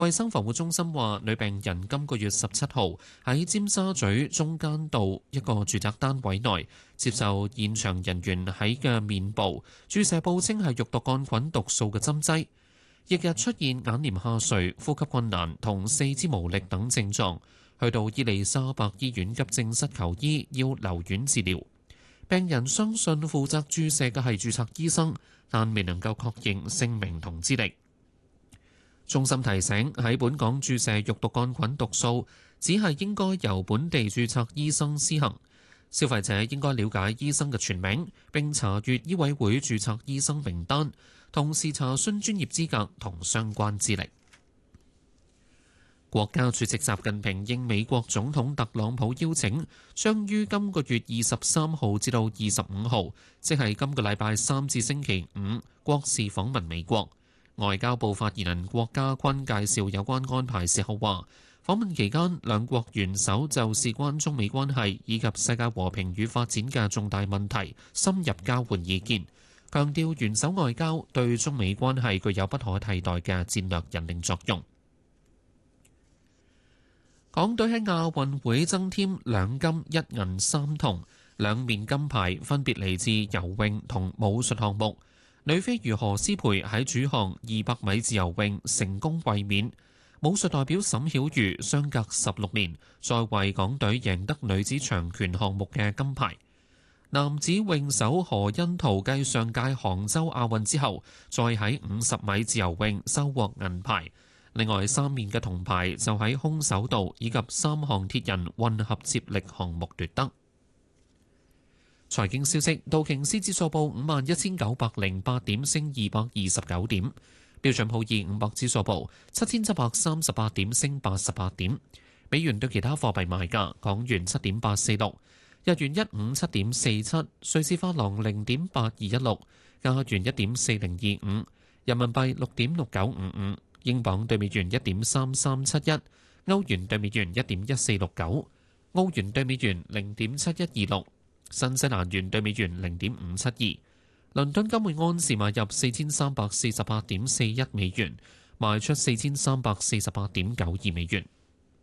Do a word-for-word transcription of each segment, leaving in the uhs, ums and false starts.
衛生防護中心話，女病人今個月十七號喺尖沙咀中間道一個住宅單位內接受現場人員喺嘅面部注射報稱係肉毒桿菌毒素嘅針劑，翌日出現眼簾下垂、呼吸困難同四肢無力等症狀，去到伊利沙伯醫院急症室求醫，要留院治療。病人相信負責注射嘅係註冊醫生，但未能夠確認姓名同資歷。中心提醒，喺本港注射肉毒桿菌毒素只係應該由本地註冊醫生施行。消費者應該了解醫生嘅全名，並查閱醫委會註冊醫生名單，同時查詢專業資格同相關資歷。國家主席習近平應美國總統特朗普邀請，將於今個月二十三號至到二十五號，即係今個禮拜三至星期五，國事訪問美國。外交部發言人郭家坤介紹有關安排時候話，訪問期間兩國元首就事關中美關係以及世界和平與發展嘅重大問題深入交換意見，強調元首外交對中美關係具有不可替代嘅戰略引領作用。港隊喺亞運會增添兩金一銀三銅，兩面金牌分別嚟自游泳同武術項目。女飛魚何詩蓓喺主項二百米自由泳成功衛冕，武術代表沈曉瑜相隔十六年再為港隊贏得女子長拳項目嘅金牌。男子泳手何恩圖繼上屆杭州亞運之後，再喺五十米自由泳收穫銀牌。另外三面嘅銅牌就喺空手道以及三項鐵人混合接力項目奪得。財經消息，道瓊斯指數報五萬一千九百零八點，升二百二十九點；標準普爾五百指數報七千七百三十八點，升八十八點。美元對其他貨幣賣價：港元七點八四六，日元一五七點四七，瑞士法郎零點八二一六，加元一點四零二五，人民幣六點六九五五，英鎊對美元一點三三七一，歐元對美元一點一四六九，澳元對美元零點七一二六。新西蘭元對美元零點五七二，倫敦金每安士買入四千三百四十八點四一美元，賣出四千三百四十八點九二美元。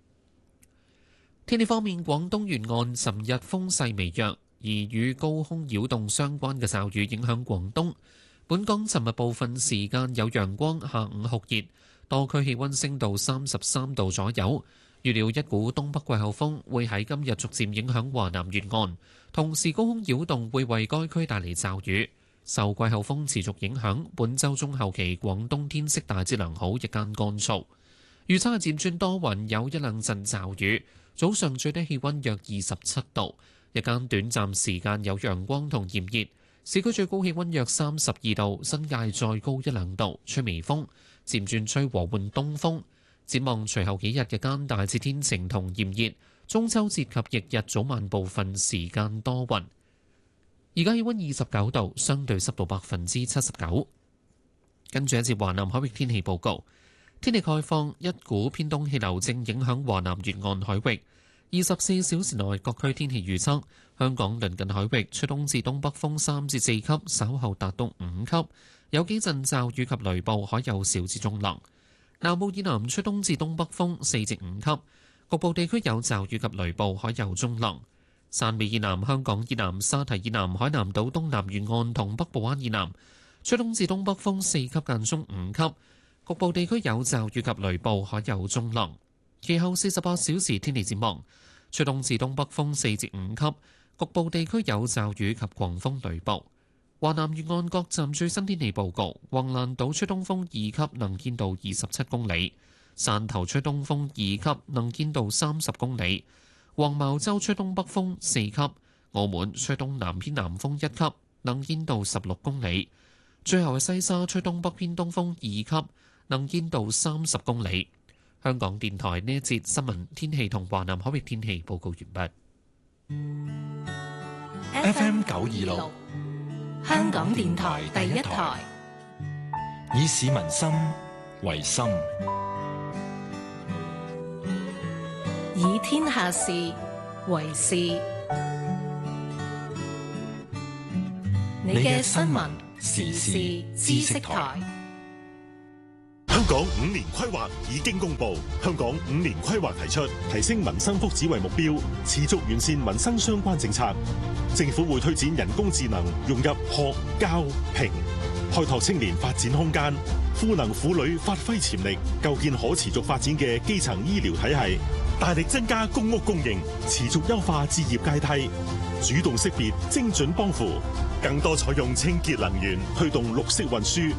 天氣方面，廣東沿岸尋日風勢微弱，而與高空擾動相關嘅驟雨影響廣東。本港尋日部分時間有陽光，下午酷熱，多區氣溫升到三十三度左右。預料一股東北季候風會喺今日逐漸影響華南沿岸，同時高空擾動會為該區帶嚟驟雨。受季候風持續影響，本週中後期廣東天色大致良好，日間乾燥。預測係漸轉多雲，有一兩陣驟雨。早上最低氣溫約二十七度，日間短暫時間有陽光同炎熱。市區最高氣溫約三十二度，新界再高一兩度，吹微風，漸轉吹和緩東風。展望隨後幾日日間大致天晴同炎熱，中秋節及翌日早晚部分時間多雲。而家氣溫二十九度，相對濕度百分之七十九。跟住一節華南海域天氣報告，天氣概況，一股偏東氣流正影響華南沿岸海域。二十四小時內各區天氣預測：香港鄰近海域吹東至東北風三至四級，稍後達到五級，有幾陣驟雨及雷暴，海有小至中浪。南部以南吹東至東北風四至五級，局部地區有驟雨及雷暴，海有中浪。汕尾以南、香港以南、沙堤以南、海南島東南沿岸同北部灣以南吹東至東北風四級間中五級，局部地區有驟雨及雷暴，海有中浪。其後四十八小時天氣展望，吹東至東北風四至五級，局部地區有驟雨及狂風雷暴。華南沿岸各站最新天氣報告：橫瀾島吹東風二級，能見度二十七公里；汕頭吹東風二級，能見度三十公里；黃茅洲吹東北風四級；澳門吹東南偏南風一級，能見度十六公里；最後係西沙吹東北偏東風二級，能見度三十公里。香港電台呢一節新聞天氣同華南海域天氣報告完畢。 F M 九二六。香港電台第一台，以市民心為心，以天下事為事。你嘅新聞時事知識台。 香港五年規劃已經公布，香港五年規劃提出提升民生福祉為目標，持續完善民生相關政策。政府會推展人工智能融入學教評，開拓青年發展空間，賦能婦女發揮潛力，構建可持續發展嘅基層醫療體系，大力增加公屋供應，持續優化置業階梯，主動識別精準幫扶，更多採用清潔能源，推動綠色運輸。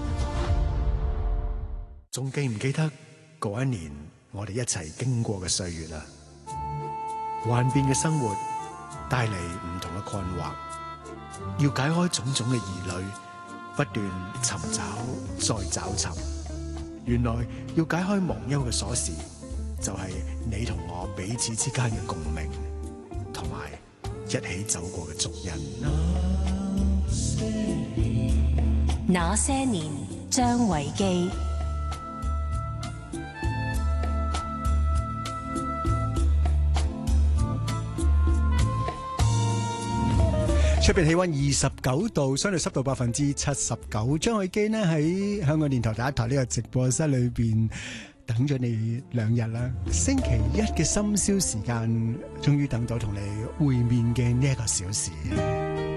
仲記唔記得嗰一年我哋一齊經過嘅歲月啊？幻變嘅生活帶嚟唔同嘅困惑，要解開種種嘅疑慮，不斷尋找再找尋。原來要解開忘憂嘅鎖匙，就係你同我彼此之間嘅共鳴，同埋一起走過嘅足印。 那些年，張維基。 出邊氣溫二十九度，相對濕度百分之七十九。張偉基呢喺香港電台第一台呢個直播室裏邊等咗你兩日啦。星期一嘅深宵時間，終於等到同你會面嘅呢一個小時。